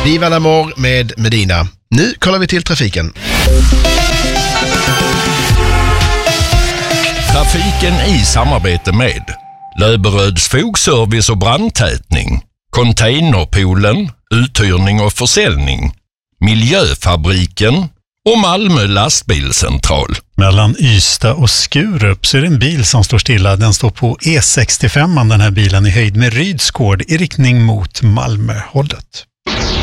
Viva l'Amour med Medina. Nu kollar vi till trafiken. Trafiken i samarbete med Löberöds fogservice och brandtätning, Containerpoolen, uthyrning och försäljning, Miljöfabriken och Malmö lastbilscentral. Mellan Ystad och Skurup så är det en bil som står stilla. Den står på E65, den här bilen i höjd med Rydsgård i riktning mot Malmöhållet.